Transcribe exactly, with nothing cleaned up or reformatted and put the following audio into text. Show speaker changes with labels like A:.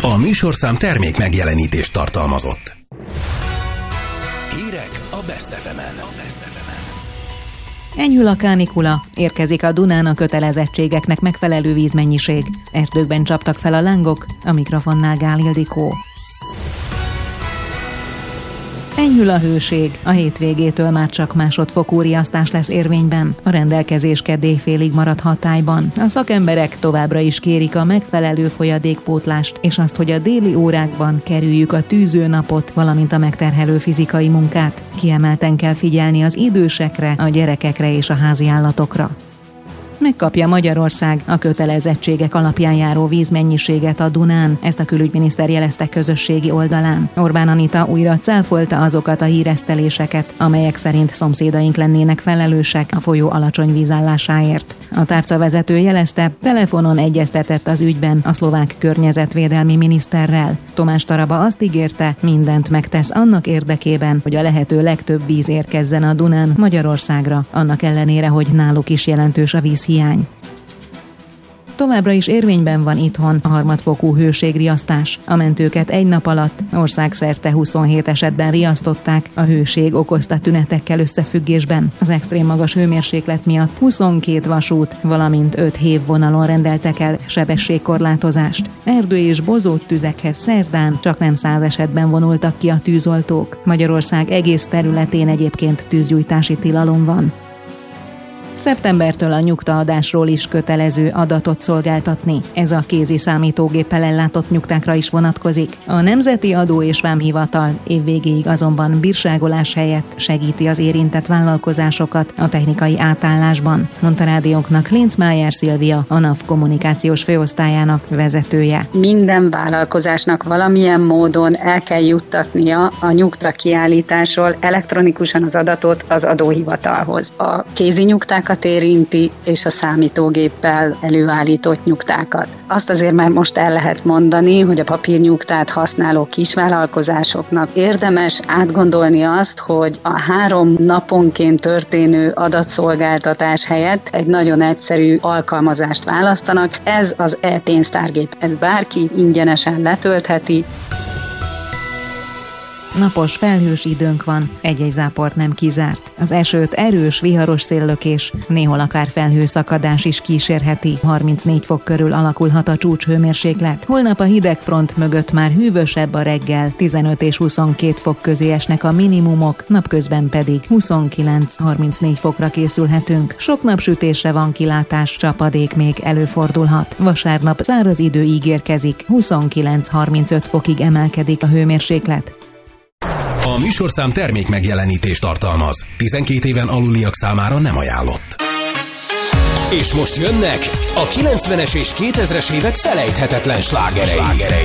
A: A műsorszám termék megjelenítést tartalmazott. Hírek a Best ef emen.
B: Enyhül a kánikula, érkezik a Dunán a kötelezettségeknek megfelelő vízmennyiség. Erdőkben csaptak fel a lángok, a mikrofonnál Gál Ildikó. Enyhül a hőség, a hétvégétől már csak másodfokú riasztás lesz érvényben. A rendelkezés kedélyfélig marad hatályban. A szakemberek továbbra is kérik a megfelelő folyadékpótlást, és azt, hogy a déli órákban kerüljük a tűző napot, valamint a megterhelő fizikai munkát. Kiemelten kell figyelni az idősekre, a gyerekekre és a háziállatokra. Megkapja Magyarország a kötelezettségek alapján járó vízmennyiséget a Dunán, ezt a külügyminiszter jelezte közösségi oldalán. Orbán Anita újra cáfolta azokat a híreszteléseket, amelyek szerint szomszédaink lennének felelősek a folyó alacsony vízállásáért. A tárcavezető jelezte, telefonon egyeztetett az ügyben a szlovák környezetvédelmi miniszterrel. Tomás Taraba azt ígérte, mindent megtesz annak érdekében, hogy a lehető legtöbb víz érkezzen a Dunán Magyarországra, annak ellenére, hogy náluk is jelentős a vízhiány. Továbbra is érvényben van itthon a harmadfokú hőségriasztás. A mentőket egy nap alatt országszerte huszonhét esetben riasztották a hőség okozta tünetekkel összefüggésben. Az extrém magas hőmérséklet miatt huszonkét vasút, valamint öt hévvonalon rendeltek el sebességkorlátozást. Erdő és bozót tüzekhez szerdán csaknem száz esetben vonultak ki a tűzoltók. Magyarország egész területén egyébként tűzgyújtási tilalom van. Szeptembertől a nyugtaadásról is kötelező adatot szolgáltatni. Ez a kézi számítógéppel ellátott nyugtákra is vonatkozik. A Nemzeti Adó és Vámhivatal évvégéig azonban bírságolás helyett segíti az érintett vállalkozásokat a technikai átállásban, mondta rádiónknak Linz-Májer Szilvia, a NAV kommunikációs főosztályának vezetője.
C: Minden vállalkozásnak valamilyen módon el kell juttatnia a nyugta kiállításról elektronikusan az adatot az adóhivatalhoz. A kézi nyugták érinti, és a számítógéppel előállított nyugtákat. Azt azért már most el lehet mondani, hogy a papírnyugtát használó kisvállalkozásoknak érdemes átgondolni azt, hogy a három naponként történő adatszolgáltatás helyett egy nagyon egyszerű alkalmazást választanak. Ez az e-pénztárgép. Ez bárki ingyenesen letöltheti.
B: Napos, felhős időnk van, egy-egy záport nem kizárt. Az esőt erős, viharos széllökés, néhol akár felhőszakadás is kísérheti. harmincnégy fok körül alakulhat a csúcshőmérséklet. Holnap a hidegfront mögött már hűvösebb a reggel, tizenöt és huszonkét fok közé esnek a minimumok, napközben pedig huszonkilenc-harmincnégy fokra készülhetünk. Sok napsütésre van kilátás, csapadék még előfordulhat. Vasárnap száraz idő ígérkezik, huszonkilenc-harmincöt fokig emelkedik a hőmérséklet.
A: A műsorszám termék megjelenítést tartalmaz. tizenkét éven aluliak számára nem ajánlott. És most jönnek a kilencvenes és kétezres évek felejthetetlen slágerei.